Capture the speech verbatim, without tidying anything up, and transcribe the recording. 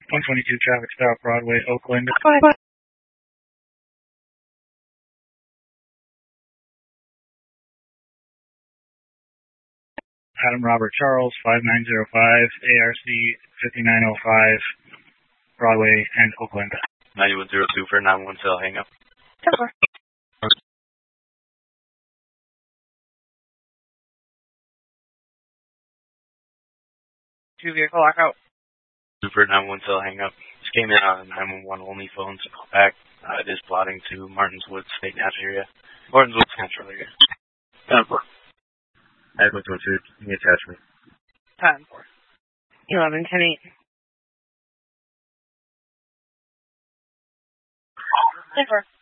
one twenty-two traffic stop, Broadway, Oakland. Adam Robert Charles, five nine zero five, A R C fifty-nine oh five, Broadway and Oakland. ninety-one oh two for nine one cell, hang up. Over. Two vehicle lockout. two for nine one cell, hang up. This came in on nine one one only phone, so call back. Uh, it is plotting to Martins Woods State Natural Area. Martins Woods Natural Area. ten four. I have one two, can you attach me? ten four. eleven ten eight. ten four.